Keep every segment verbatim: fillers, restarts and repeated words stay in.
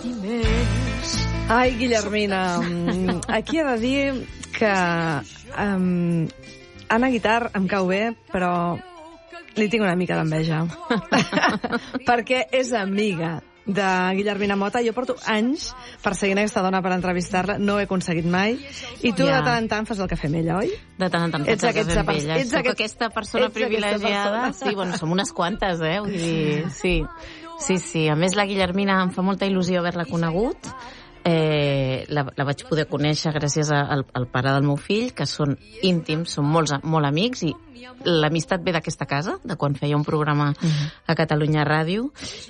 Ai, Guillermina, aquí he de dir que um, Anna Guitar em cau bé, però li tinc una mica d'enveja. Perquè és amiga de Guillermina Mota. Jo porto anys perseguint aquesta dona per entrevistar-la, no ho he aconseguit mai. I tu Ja. de tant en tant fas el cafè amb ella, oi? De tant en tant Ets faig el aquesta cafè amb pers- ella. ets Soc aquest- aquesta persona ets aquesta privilegiada. persona. Sí, bueno, som unes quantes, eh? Vull dir, sí. Sí, sí. A més, la Guillermina em fa molta il·lusió haver-la conegut. Eh, la, la vaig poder conèixer gràcies a, al, al pare del meu fill, que són íntims, són molts, molt amics, i l'amistat ve d'aquesta casa, de quan feia un programa uh-huh. a Catalunya Ràdio,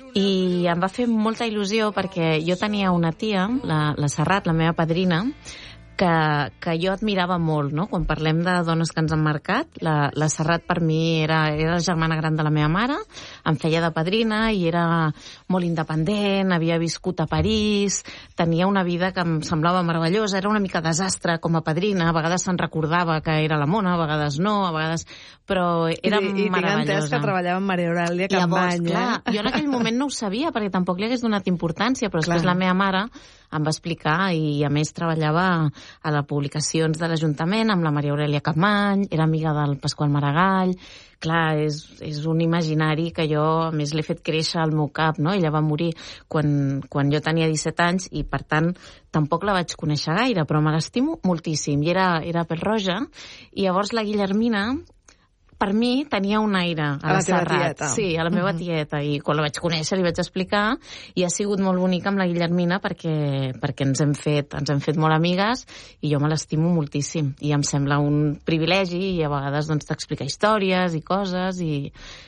i em va fer molta il·lusió perquè jo tenia una tia, la, la Serrat, la meva padrina, que, que jo admirava molt, no? Quan parlem de dones que ens han marcat, la, la Serrat per mi era, era la germana gran de la meva mare, em feia de padrina i era molt independent, havia viscut a París, tenia una vida que em semblava meravellosa, era una mica desastre com a padrina, a vegades se'n recordava que era la mona, a vegades no, a vegades... però era I, i meravellosa. tinc entès que treballava amb Maria Aurèlia Llavors, Capmany, clar, eh? jo en aquell moment no ho sabia perquè tampoc li hagués donat importància, però Clar. després la meva mare em va explicar i a més treballava a les publicacions de l'Ajuntament amb la Maria Aurèlia Capmany, era amiga del Pasqual Maragall. Clar, és, és un imaginari que jo, a més, l'he fet créixer al meu cap, no? Ella va morir quan, quan jo tenia disset anys i, per tant, tampoc la vaig conèixer gaire, però me l'estimo moltíssim. I era, era pèl-roja. I llavors la Guillermina, per mi, tenia un aire a, A la la teva Serrat. tieta. Sí, a la meva tieta. I quan la vaig conèixer li vaig explicar i ha sigut molt bonica amb la Guillermina perquè, perquè ens hem fet ens hem fet molt amigues i jo me l'estimo moltíssim. I em sembla un privilegi i a vegades doncs, t'explica històries i coses i,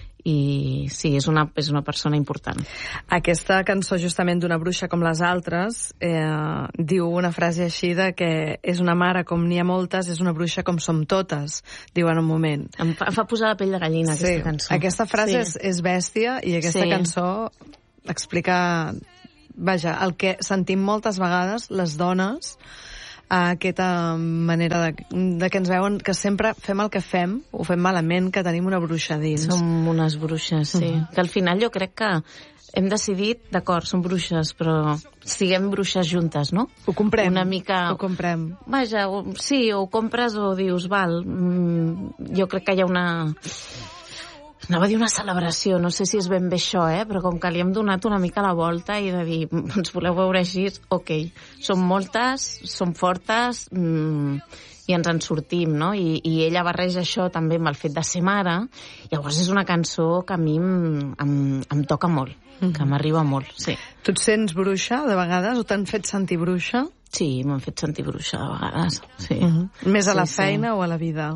i sí, és una, és una persona important. Aquesta cançó, justament, d'una bruixa com les altres, eh, diu una frase així de que és una mare com n'hi ha moltes, és una bruixa com som totes, diu en un moment. Em fa, em fa posar la pell de gallina, aquesta Sí, cançó. aquesta frase Sí. és, és bèstia i aquesta Sí. cançó explica, vaja, el que sentim moltes vegades les dones, a aquesta manera de, de que ens veuen que sempre fem el que fem, ho fem malament, que tenim una bruixa dins. Som unes bruixes, sí. Uh-huh. Que al final jo crec que hem decidit, d'acord, som bruixes, però siguem bruixes juntes, no? Ho comprem. Una mica... Ho comprem. Vaja, o, sí, o compres o dius, val, mm, jo crec que hi ha una... Anava a dir una celebració, no sé si és ben bé això, eh? Però com que li hem donat una mica la volta i de dir, ens voleu veure així, ok, som moltes, som fortes mmm, i ens en sortim, no? I, i ella barreja això també amb el fet de ser mare, llavors és una cançó que a mi em, em, em toca molt, mm-hmm. que m'arriba molt, sí. Tu et sents bruixa, de vegades, o t'han fet sentir bruixa? Sí, m'han fet sentir bruixa de vegades, sí. Mm-hmm. Més a la sí, feina sí. o a la vida?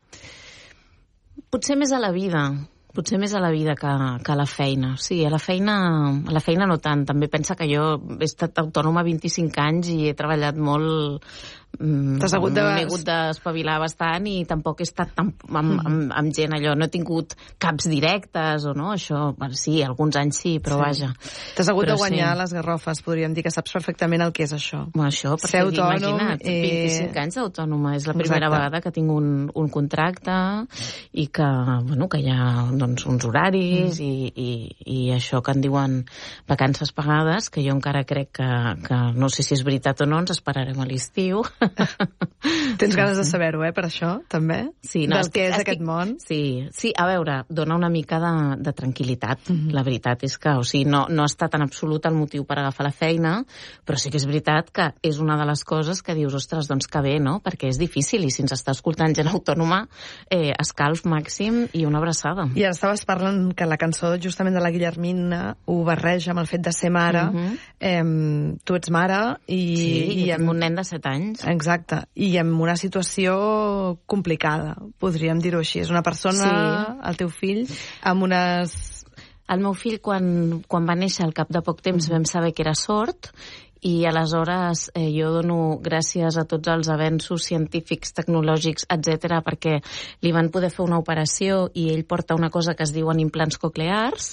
Potser més a la vida, potser més a la vida que, que a la feina. Sí, a la feina, a la feina no tant. També pensa que jo he estat autònoma vint-i-cinc anys i he treballat molt... T'has hagut de... M'he hagut d'espavilar bastant i tampoc he estat tan, amb, amb, amb gent allò. No he tingut caps directes o no, això... Bueno, sí, alguns anys sí, però sí. vaja. T'has hagut però de guanyar sí. les garrofes, podríem dir, que saps perfectament el que és això. Bueno, això, perquè ser autònom, imagina't, i... vint-i-cinc anys d'autònoma. És la primera Exacte. vegada que tinc un, un contracte i que, bueno, que hi ha doncs, uns horaris mm. i, i, i això que en diuen vacances pagades, que jo encara crec que, que no sé si és veritat o no, ens esperarem a l'estiu. Tens ganes de saber-ho, eh, per això, també? Sí, no, del estic, que és estic, aquest món? Sí, sí, a veure, dona una mica de, de tranquil·litat. Mm-hmm. La veritat és que, o sigui, no, no ha estat en absolut el motiu per agafar la feina, però sí que és veritat que és una de les coses que dius, ostres, doncs que bé, no? Perquè és difícil i si ens està escoltant gent autònoma, eh, escalf màxim i una abraçada. I ara estaves parlant que la cançó justament de la Guillermina ho barreja amb el fet de ser mare. Mm-hmm. eh, tu ets mare i... Sí, i jo amb... tinc un nen de set anys. Exacte, i amb una situació complicada, podríem dir-ho així. És una persona, sí. el teu fill, amb unes... El meu fill, quan, quan va néixer, al cap de poc temps, vam saber que era sord, i aleshores eh, jo dono gràcies a tots els avenços científics, tecnològics, etcètera, perquè li van poder fer una operació i ell porta una cosa que es diuen implants coclears,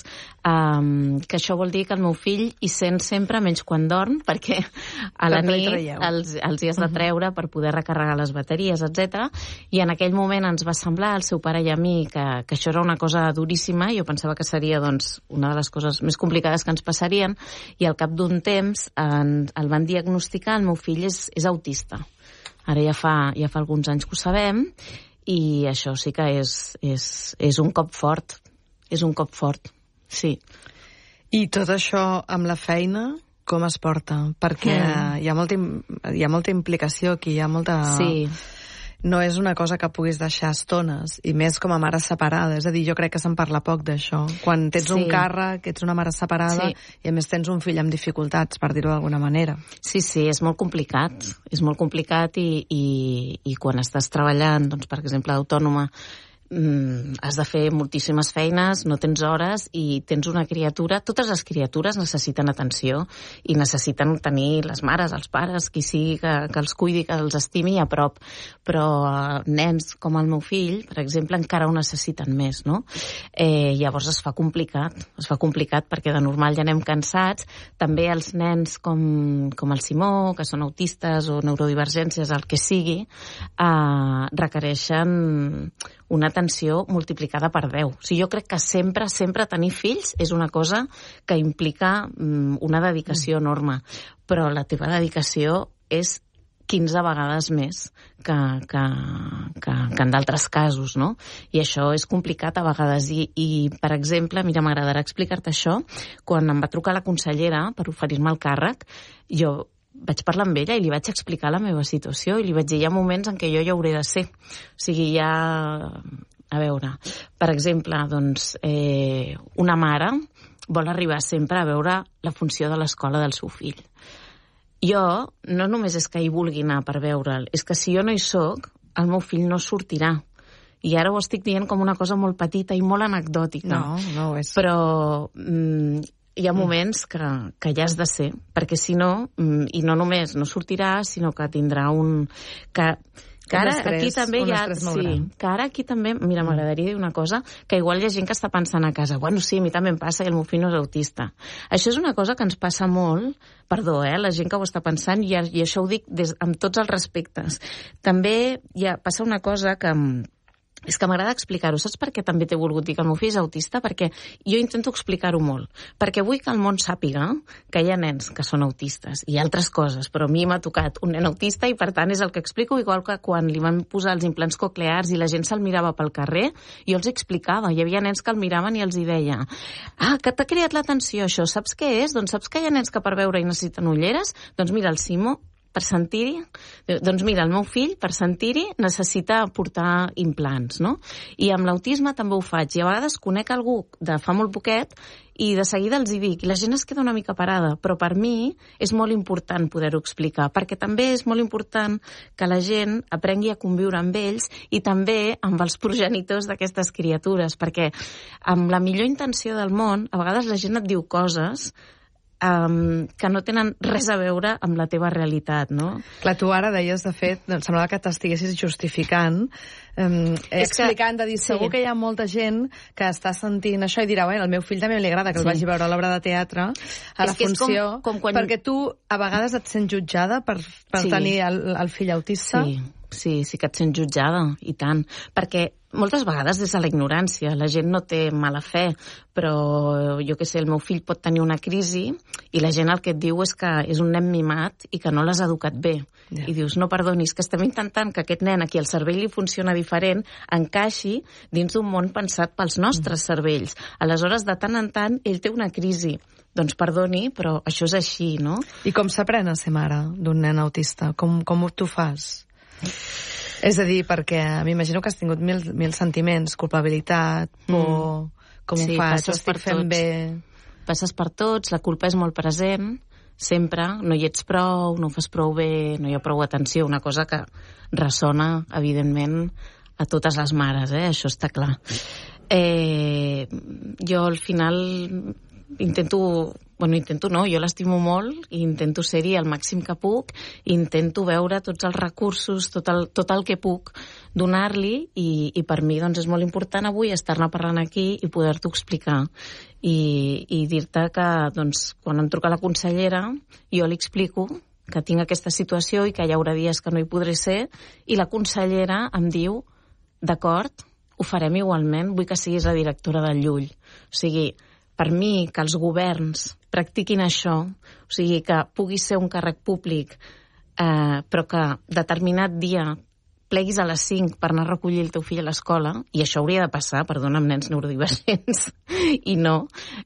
Um, que això vol dir que el meu fill hi sent sempre menys quan dorm, perquè a la nit els, els hi has de treure per poder recarregar les bateries, etcètera. I en aquell moment ens va semblar, al seu pare i a mi, que, que això era una cosa duríssima. Jo pensava que seria doncs, una de les coses més complicades que ens passarien, i al cap d'un temps en, el van diagnosticar, el meu fill és, és autista. Ara ja fa, ja fa alguns anys que ho sabem, i això sí que és, és, és un cop fort. És un cop fort. Sí. I tot això amb la feina, com es porta? Perquè mm. hi ha molta, hi ha molta implicació aquí, hi ha molta... Sí. No és una cosa que puguis deixar estones, i més com a mare separada. És a dir, jo crec que se'n parla poc d'això. Quan tens sí. un càrrec, ets una mare separada, sí. i a més tens un fill amb dificultats, per dir-ho d'alguna manera. Sí, sí, és molt complicat. És molt complicat i, i, i quan estàs treballant, doncs, per exemple, d'autònoma, Mm, has de fer moltíssimes feines, no tens hores i tens una criatura. Totes les criatures necessiten atenció i necessiten tenir les mares, els pares, qui sigui que, que els cuidi, que els estimi a prop. Però eh, nens com el meu fill, per exemple, encara ho necessiten més, no? Eh, llavors es fa complicat, es fa complicat perquè de normal ja anem cansats. També els nens com, com el Simó, que són autistes o neurodivergències, el que sigui, eh, requereixen una atenció multiplicada per deu. O sigui, jo crec que sempre, sempre tenir fills és una cosa que implica um, una dedicació enorme, però la teva dedicació és quinze vegades més que, que, que, que en d'altres casos, no? I això és complicat a vegades. I, i per exemple, mira, m'agradarà explicar-te això, quan em va trucar la consellera per oferir-me el càrrec, jo vaig parlar amb ella i li vaig explicar la meva situació i li vaig dir, hi ha moments en què jo ja hauré de ser. O sigui, ja... A veure, per exemple, doncs, eh, una mare vol arribar sempre a veure la funció de l'escola del seu fill. Jo, no només és que hi vulgui anar per veure'l, és que si jo no hi soc, el meu fill no sortirà. I ara ho estic dient com una cosa molt petita i molt anecdòtica. No, no ho és. Però... Mm, hi ha moments que, que ja has de ser, perquè si no, i no només no sortirà, sinó que tindrà un... Que, que ara estrès, aquí també hi ha... Sí, que ara aquí també, mira, m'agradaria dir una cosa, que igual hi ha gent que està pensant a casa, bueno, sí, a mi també em passa i el meu fill no és autista. Això és una cosa que ens passa molt, perdó, eh, la gent que ho està pensant, i, i això ho dic des, amb tots els respectes. També hi ha, passa una cosa que... És que m'agrada explicar-ho. Saps per què també t'he volgut dir que el meu fill és autista? Perquè jo intento explicar-ho molt. Perquè vull que el món sàpiga que hi ha nens que són autistes i altres coses, però a mi m'ha tocat un nen autista i, per tant, és el que explico, igual que quan li van posar els implants coclears i la gent se'l mirava pel carrer, jo els explicava. Hi havia nens que el miraven i els hi deia, ah, que t'ha creat l'atenció això, saps què és? Doncs saps que hi ha nens que per veure i necessiten ulleres? Doncs mira, el Simó, per sentir-hi, doncs mira, el meu fill, per sentir-hi, necessita portar implants, no? I amb l'autisme també ho faig. I a vegades conec algú de fa molt poquet i de seguida els hi dic, i la gent es queda una mica parada, però per mi és molt important poder-ho explicar, perquè també és molt important que la gent aprengui a conviure amb ells i també amb els progenitors d'aquestes criatures, perquè amb la millor intenció del món, a vegades la gent et diu coses Um, que no tenen res a veure amb la teva realitat, no? Clar, tu ara deies, de fet, doncs semblava que t'estiguessis justificant, um, explicant, de dir, segur sí. que hi ha molta gent que està sentint això i dirà, bueno, al meu fill també li agrada que el sí. vagi a veure a l'obra de teatre, a és la funció, com, com quan... perquè tu a vegades et sents jutjada per, per sí. tenir el, el fill autista. Sí. Sí, sí que et sents jutjada, i tant. Perquè moltes vegades és a la ignorància, la gent no té mala fe, però jo què sé, el meu fill pot tenir una crisi i la gent el que et diu és que és un nen mimat i que no l'has educat bé. Yeah. I dius, no, perdonis, que estem intentant que aquest nen a qui el cervell li funciona diferent encaixi dins d'un món pensat pels nostres mm. cervells. Aleshores, de tant en tant, ell té una crisi. Doncs perdoni, però això és així, no? I com s'aprèn a ser mare d'un nen autista? Com, com tu fas? És a dir, perquè m'imagino que has tingut mil, mil sentiments, culpabilitat, por... Mm. Com sí, ho fas? Ho estic fent bé? Passes per tots, la culpa és molt present, sempre, no hi ets prou, no ho fas prou bé, no hi ha prou atenció, una cosa que ressona, evidentment, a totes les mares, eh? Això està clar. Eh, jo, al final, intento bueno, intento no, jo l'estimo molt i intento ser-hi el màxim que puc i intento veure tots els recursos, tot el, tot el que puc donar-li i, i per mi doncs, és molt important avui estar-ne parlant aquí i poder-t'ho explicar i, i dir-te que doncs, quan em truca la consellera jo li explico que tinc aquesta situació i que hi haurà dies que no hi podré ser i la consellera em diu d'acord, ho farem igualment, vull que siguis la directora del Llull. O sigui, per mi, que els governs practiquin això, o sigui, que pugui ser un càrrec públic, eh, però que determinat dia pleguis a les cinc per anar a recollir el teu fill a l'escola, i això hauria de passar, perdona, amb nens neurodivergents, i no,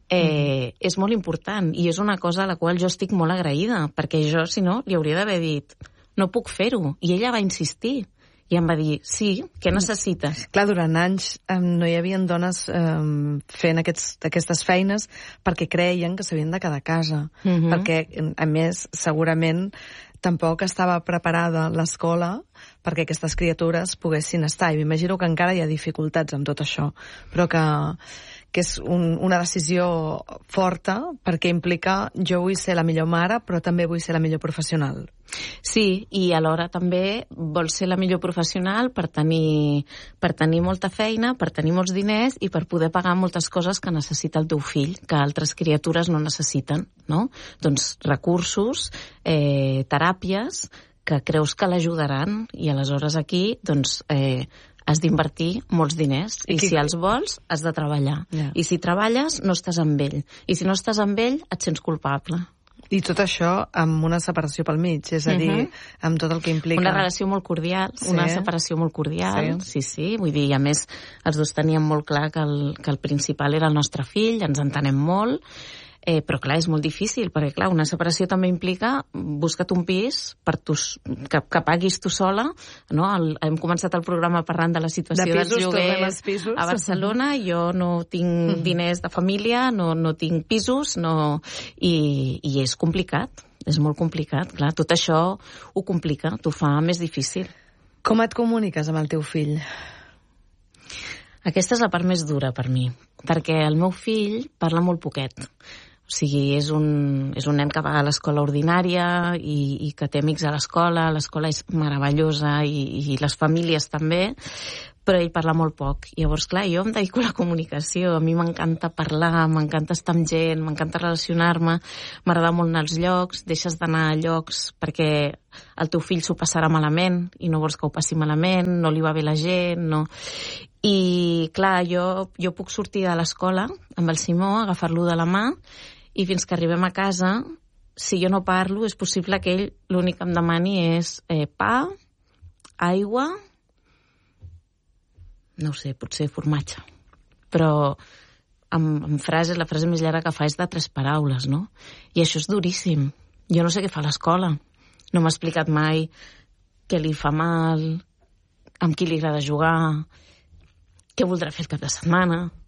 eh, mm. és molt important, i és una cosa a la qual jo estic molt agraïda, perquè jo, si no, li hauria d'haver dit, no puc fer-ho, i ella va insistir. I em va dir, sí, què necessites? Clar, durant anys eh, no hi havia dones eh, fent aquests, aquestes feines perquè creien que s'havien de quedar a casa. Uh-huh. Perquè, a més, segurament tampoc estava preparada l'escola perquè aquestes criatures poguessin estar. I m'imagino que encara hi ha dificultats amb tot això, però que, que és un, una decisió forta perquè implica jo vull ser la millor mare, però també vull ser la millor professional. Sí, i alhora també vols ser la millor professional per tenir, per tenir molta feina, per tenir molts diners i per poder pagar moltes coses que necessita el teu fill, que altres criatures no necessiten, no? Doncs recursos, eh, teràpies, que creus que l'ajudaran i aleshores aquí, doncs, eh, has d'invertir molts diners i, I qui... si els vols, has de treballar. Yeah. I si treballes, no estàs amb ell. I si no estàs amb ell, et sents culpable. I tot això amb una separació pel mig, és a dir, uh-huh. amb tot el que implica... Una relació molt cordial, sí. una separació molt cordial, sí. sí, sí, vull dir, a més, els dos teníem molt clar que el, que el principal era el nostre fill, ens entenem molt, eh, però clar, és molt difícil, perquè clar, una separació també implica busca't un pis per tu, que, que paguis tu sola, no? El, hem començat el programa parlant de la situació de pisos, dels lloguers a Barcelona, jo no tinc diners de família, no, no tinc pisos, no, i, i és complicat, és molt complicat, clar, tot això ho complica, t'ho fa més difícil. Com et comuniques amb el teu fill? Aquesta és la part més dura per mi, perquè el meu fill parla molt poquet. O sigui, és un, és un nen que va a l'escola ordinària i, i que té amics a l'escola, l'escola és meravellosa i, i les famílies també, però ell parla molt poc. I llavors, clar, jo em dedico a la comunicació, a mi m'encanta parlar, m'encanta estar amb gent, m'encanta relacionar-me, m'agrada molt anar als llocs, deixes d'anar a llocs perquè el teu fill s'ho passarà malament i no vols que ho passi malament, no li va bé la gent, no... I, clar, jo, jo puc sortir de l'escola amb el Simó, agafar-lo de la mà, i fins que arribem a casa, si jo no parlo, és possible que ell l'únic que em demani és eh, pa, aigua, no ho sé, potser formatge. Però amb, amb frases, la frase més llarga que fa és de tres paraules, no? I això és duríssim. Jo no sé què fa a l'escola. No m'ha explicat mai què li fa mal, amb qui li agrada jugar, què voldrà fer el cap de setmana.